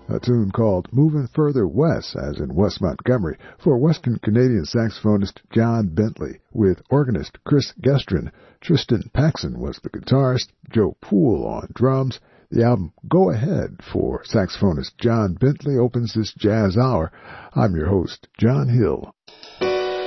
a tune called Moving Further West, as in West Montgomery, for Western Canadian saxophonist John Bentley, with organist Chris Gestrin. Tristan Paxson was the guitarist, Joe Poole on drums. The album Go Ahead for saxophonist John Bentley opens this jazz hour. I'm your host, John Hill.